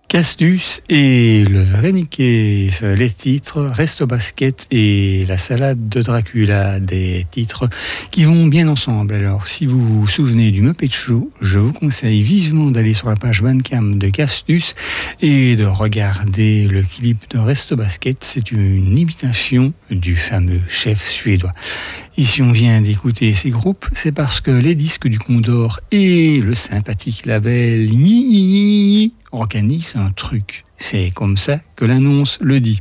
Castus et le Vreniquet, les titres Resto Basket et la salade de Dracula, des titres qui vont bien ensemble. Alors, si vous vous souvenez du Muppet Show, je vous conseille vivement d'aller sur la page Bandcamp de Castus et de regarder le clip de Resto Basket. C'est une imitation du fameux chef suédois. Et si on vient d'écouter ces groupes, c'est parce que les disques du Condor et le sympathique label organisent un truc. C'est comme ça que l'annonce le dit.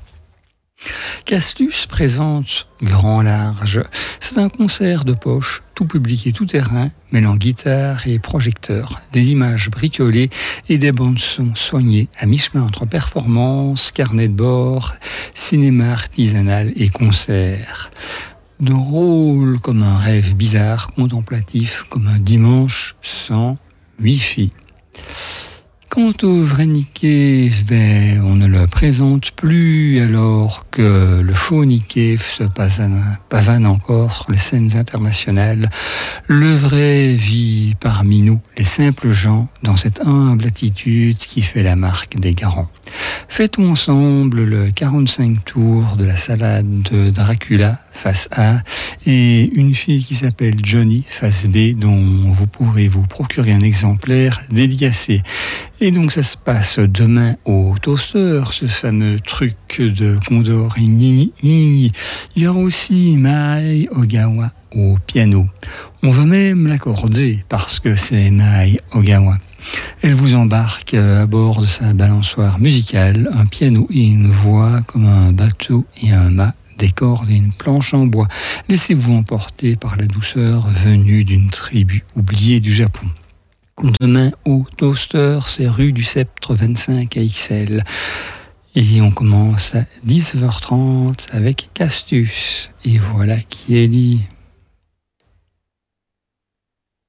Castus présente Grand Large. C'est un concert de poche, tout public et tout terrain, mêlant guitare et projecteur, des images bricolées et des bandes-son soignées à mi-chemin entre performances, carnet de bord, cinéma artisanal et concert. Drôle comme un rêve bizarre, contemplatif comme un dimanche sans wifi. Quant au Vreniquet, on ne le présente plus alors que le faux Niquet se pavane encore sur les scènes internationales. Le vrai vit parmi nous, les simples gens, dans cette humble attitude qui fait la marque des garants. Fêtons ensemble le 45 tours de la salade de Dracula, face A, et une fille qui s'appelle Johnny, face B, dont vous pourrez vous procurer un exemplaire dédicacé. Et donc ça se passe demain au Toaster, ce fameux truc de Condor. Il y aura aussi Mai Ogawa au piano. On va même l'accorder parce que c'est Mai Ogawa. Elle vous embarque à bord de sa balançoire musicale, un piano et une voix comme un bateau et un mât, des cordes et une planche en bois. Laissez-vous emporter par la douceur venue d'une tribu oubliée du Japon. Demain au Toaster, c'est rue du Sceptre 25 à XL. Et on commence à 19h30 avec Castus. Et voilà qui est dit.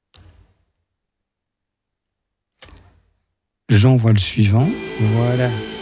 J'envoie le suivant. Voilà.